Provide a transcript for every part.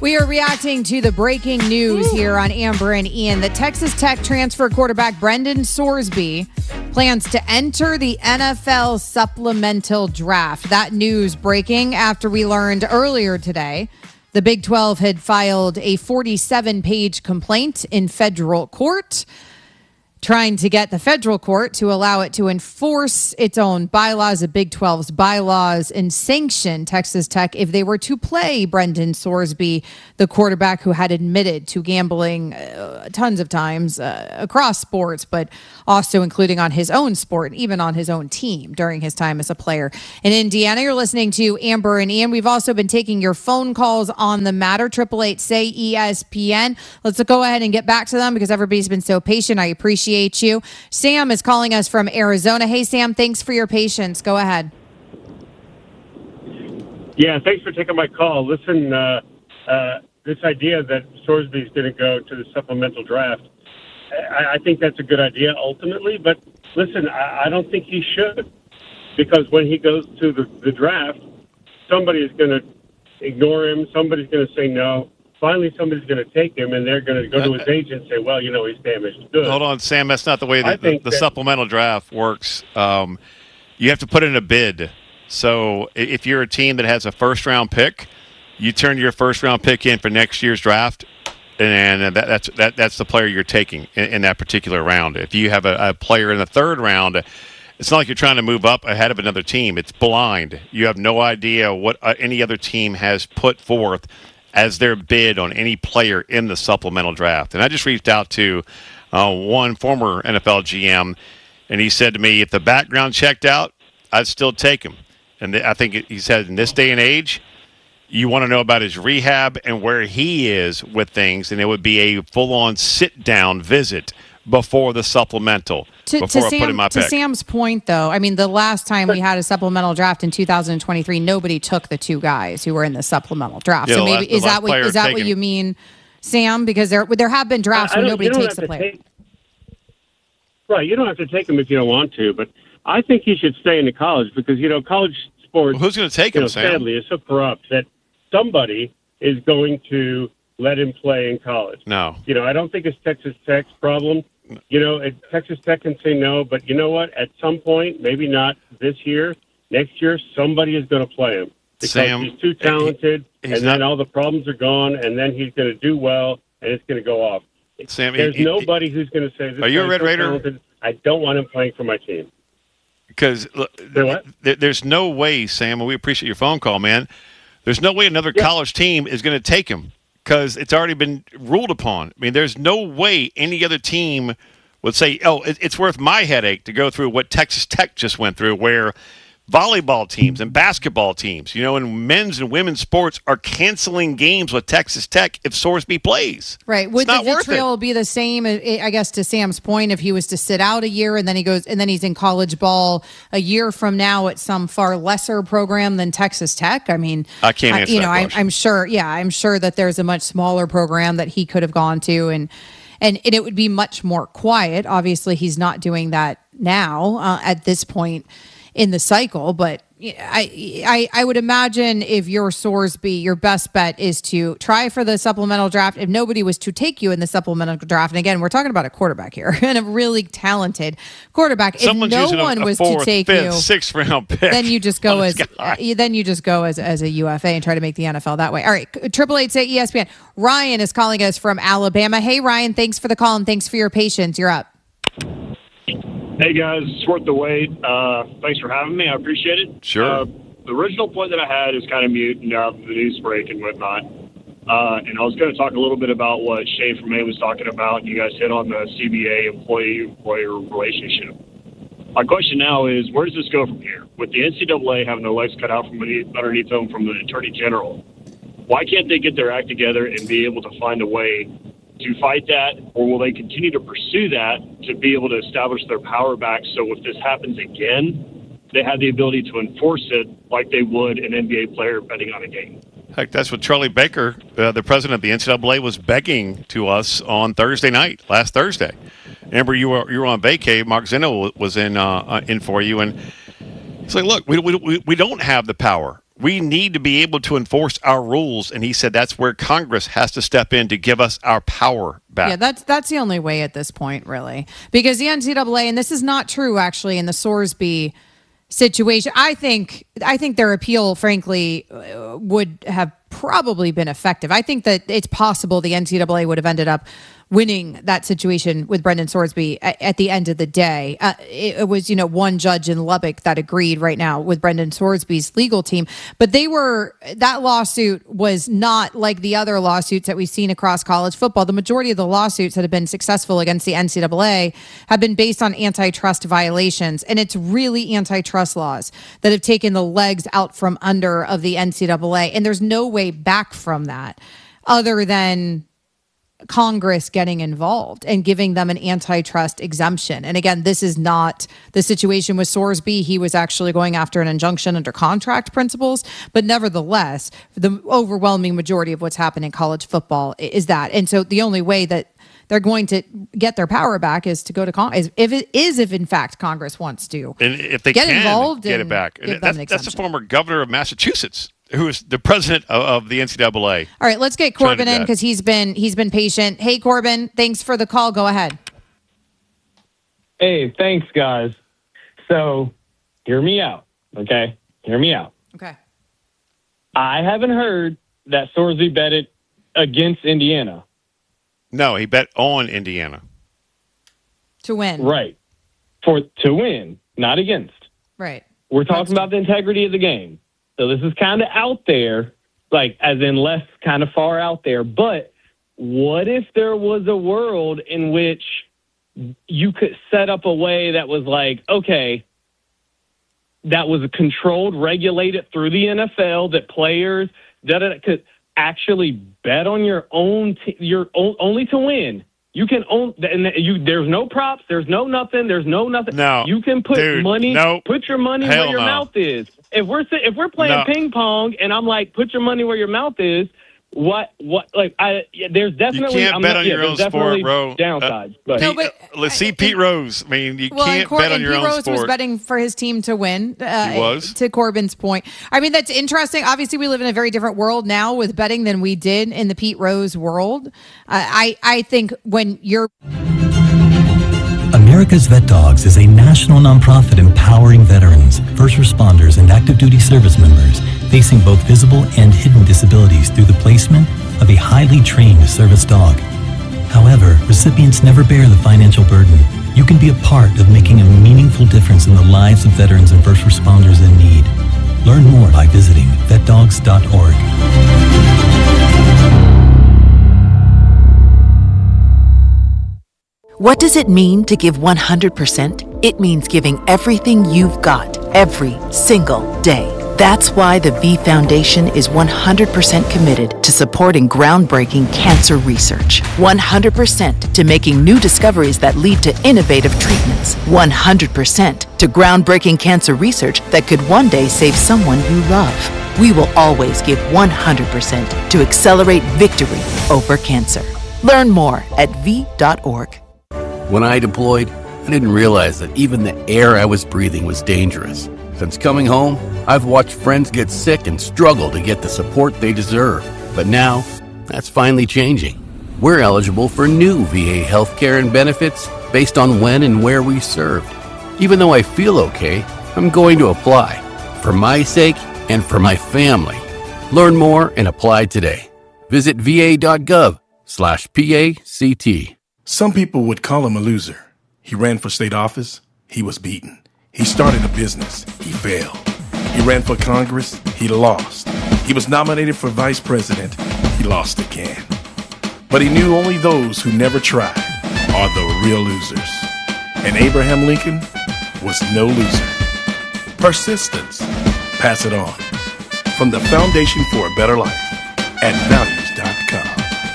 We are reacting to the breaking news here on Amber and Ian that Texas Tech transfer quarterback Brendan Sorsby plans to enter the NFL supplemental draft. That news breaking after we learned earlier today the Big 12 had filed a 47-page complaint in federal court, trying to get the federal court to allow it to enforce its own bylaws, the Big 12's bylaws, and sanction Texas Tech if they were to play Brendan Sorsby, the quarterback who had admitted to gambling tons of times across sports, but also including on his own sport, even on his own team during his time as a player in Indiana. You're listening to Amber and Ian. We've also been taking your phone calls on the matter, 888-SAY-ESPN. Let's go ahead and get back to them because everybody's been so patient. I appreciate you. Sam is calling us from Arizona. Hey, Sam, thanks for your patience. Go ahead. Yeah, thanks for taking my call. Listen, this idea that Sorsby is going to go to the supplemental draft, I think that's a good idea ultimately. But listen, I don't think he should, because when he goes to the draft, somebody is going to ignore him. Somebody's going to say no. Finally, somebody's going to take him, and they're going to go to his agent and say, well, he's damaged goods. Hold on, Sam. That's not the way the supplemental draft works. You have to put in a bid. So if you're a team that has a first-round pick, you turn your first-round pick in for next year's draft, and that's the player you're taking in that particular round. If you have a player in the third round, it's not like you're trying to move up ahead of another team. It's blind. You have no idea what any other team has put forth as their bid on any player in the supplemental draft. And I just reached out to one former NFL GM, and he said to me, if the background checked out, I'd still take him. And I think he said in this day and age, you want to know about his rehab and where he is with things, and it would be a full-on sit-down visit before the supplemental, before I put in my pick. To Sam's point, though, I mean, the last time we had a supplemental draft in 2023, nobody took the two guys who were in the supplemental draft. Yeah, so maybe is that what you mean, Sam? Because there have been drafts where nobody takes the player. Right, you don't have to take them if you don't want to, but I think he should stay in the college because, college sports, well, who's going to take him, Sam? Sadly, is so corrupt that somebody is going to let him play in college. No. I don't think it's Texas Tech's problem. Texas Tech can say no, but you know what? At some point, maybe not this year, next year, somebody is going to play him because Sam, he's too talented, then all the problems are gone, and then he's going to do well, and it's going to go off. Sam, there's nobody who's going to say, this are you a Red so Raider? Talented, I don't want him playing for my team. Because there's no way, Sam, and we appreciate your phone call, man. There's no way another college team is going to take him because it's already been ruled upon. I mean, there's no way any other team would say, it's worth my headache to go through what Texas Tech just went through, where volleyball teams and basketball teams, and men's and women's sports are canceling games with Texas Tech if Sorsby plays. Right. Would the vitriol be the same, I guess, to Sam's point, if he was to sit out a year and then he's in college ball a year from now at some far lesser program than Texas Tech? I mean, I can't answer that question. I'm sure that there's a much smaller program that he could have gone to and it would be much more quiet. Obviously, he's not doing that now at this point in the cycle, but I would imagine if you're Sorsby, your best bet is to try for the supplemental draft. If nobody was to take you in the supplemental draft, and again, we're talking about a quarterback here and a really talented quarterback. Someone's if no one was to take you, 6th round pick, then you just go as a UFA and try to make the NFL that way. All right, 888-ESPN. Ryan is calling us from Alabama. Hey, Ryan, thanks for the call and thanks for your patience. You're up. Hey, guys, it's worth the wait. Thanks for having me. I appreciate it. Sure. The original point that I had is kind of mute now the news break and whatnot. And I was going to talk a little bit about what Shane from May was talking about. You guys hit on the CBA employee-employer relationship. My question now is, where does this go from here? With the NCAA having their legs cut out from underneath them from the Attorney General, why can't they get their act together and be able to find a way to fight that, or will they continue to pursue that to be able to establish their power back so if this happens again, they have the ability to enforce it like they would an NBA player betting on a game? Heck, that's what Charlie Baker, the president of the NCAA, was begging to us on last Thursday. Amber, you were on vacay. Mark Zeno was in for you, and it's like, look, we don't have the power. We need to be able to enforce our rules. And he said that's where Congress has to step in to give us our power back. Yeah, that's the only way at this point, really. Because the NCAA, and this is not true actually in the Sorsby situation, I think their appeal, frankly, would have probably been effective. I think that it's possible the NCAA would have ended up winning that situation with Brendan Sorsby at the end of the day. It was, one judge in Lubbock that agreed right now with Brendan Sorsby's legal team. But that lawsuit was not like the other lawsuits that we've seen across college football. The majority of the lawsuits that have been successful against the NCAA have been based on antitrust violations. And it's really antitrust laws that have taken the legs out from under of the NCAA. And there's no way back from that other than Congress getting involved and giving them an antitrust exemption. And again, this is not the situation with Sorsby. He was actually going after an injunction under contract principles. But nevertheless, the overwhelming majority of what's happened in college football is that. And so the only way that they're going to get their power back is to go to Congress. If in fact Congress wants to, and if they get involved, get it back. That's the former governor of Massachusetts, who is the president of the NCAA. All right, let's get Corbin in because he's been patient. Hey, Corbin, thanks for the call. Go ahead. Hey, thanks, guys. So, hear me out, okay? Hear me out. Okay. I haven't heard that Sorsby betted against Indiana. No, he bet on Indiana. To win. Right. To win, not against. Right. We're talking about the integrity of the game. So this is kind of out there, like as in less kind of far out there. But what if there was a world in which you could set up a way that was like, okay, that was controlled, regulated through the NFL, that players could actually bet on your own, only to win. You can own, and there's no props, there's no nothing. No, you can put money, put your money where your mouth is. If we're playing ping pong and I'm like, put your money where your mouth is, there's definitely, you can't bet on your own sport, bro. Downsides. Let's see Pete Rose. I mean, you can't bet on your own sport. Pete Rose was betting for his team to win. He was. To Corbin's point. I mean, that's interesting. Obviously, we live in a very different world now with betting than we did in the Pete Rose world. I think when you're... America's Vet Dogs is a national nonprofit empowering veterans, first responders, and active duty service members facing both visible and hidden disabilities through the placement of a highly trained service dog. However, recipients never bear the financial burden. You can be a part of making a meaningful difference in the lives of veterans and first responders in need. Learn more by visiting vetdogs.org. What does it mean to give 100%? It means giving everything you've got, every single day. That's why the V Foundation is 100% committed to supporting groundbreaking cancer research. 100% to making new discoveries that lead to innovative treatments. 100% to groundbreaking cancer research that could one day save someone you love. We will always give 100% to accelerate victory over cancer. Learn more at V.org. When I deployed, I didn't realize that even the air I was breathing was dangerous. Since coming home, I've watched friends get sick and struggle to get the support they deserve. But now, that's finally changing. We're eligible for new VA healthcare and benefits based on when and where we served. Even though I feel okay, I'm going to apply. For my sake and for my family. Learn more and apply today. Visit va.gov/PACT. Some people would call him a loser. He ran for state office. He was beaten. He started a business. He failed. He ran for Congress. He lost. He was nominated for vice president. He lost again. But he knew only those who never tried are the real losers. And Abraham Lincoln was no loser. Persistence. Pass it on. From the Foundation for a Better Life at values.com.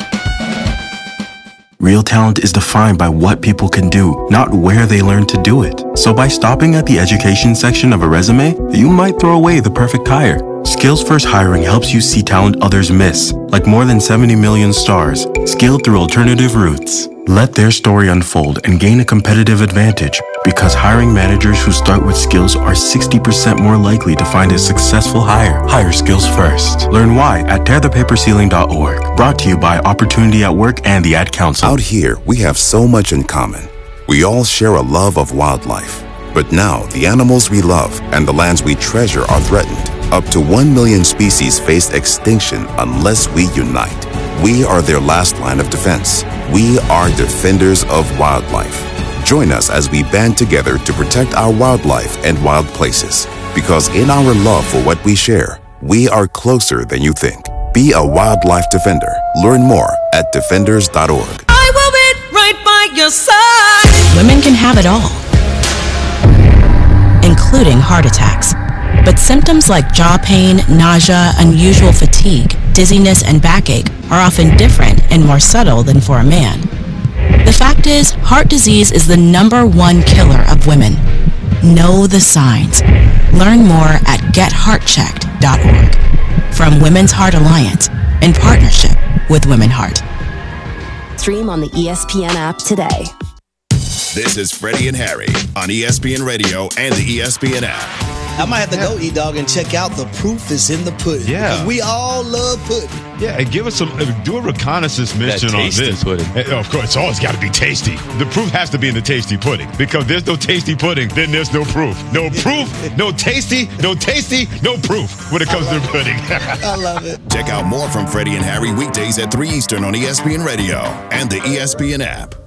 Real talent is defined by what people can do, not where they learn to do it. So by stopping at the education section of a resume, you might throw away the perfect hire. Skills First Hiring helps you see talent others miss, like more than 70 million stars, scaled through alternative routes. Let their story unfold and gain a competitive advantage, because hiring managers who start with skills are 60% more likely to find a successful hire. Hire skills first. Learn why at tearthepaperceiling.org. Brought to you by Opportunity at Work and the Ad Council. Out here, we have so much in common. We all share a love of wildlife. But now, the animals we love and the lands we treasure are threatened. Up to 1 million species face extinction unless we unite. We are their last line of defense. We are defenders of wildlife. Join us as we band together to protect our wildlife and wild places. Because in our love for what we share, we are closer than you think. Be a wildlife defender. Learn more at defenders.org. I will be right by your side. Women can have it all, including heart attacks. But symptoms like jaw pain, nausea, unusual fatigue, dizziness, and backache are often different and more subtle than for a man. The fact is, heart disease is the #1 killer of women. Know the signs. Learn more at getheartchecked.org. From Women's Heart Alliance, in partnership with Women Heart. Stream on the ESPN app today. This is Freddie and Harry on ESPN Radio and the ESPN app. I might have to go, E-Dog, and check out The Proof is in the Pudding. Yeah. Because we all love pudding. Yeah, and give us some, do a reconnaissance mission on this. Pudding. And, of course, it's always got to be tasty. The proof has to be in the tasty pudding. Because if there's no tasty pudding, then there's no proof. No proof, no tasty, no proof when it comes to pudding. I love it. Check out more from Freddie and Harry weekdays at 3 Eastern on ESPN Radio and the ESPN app.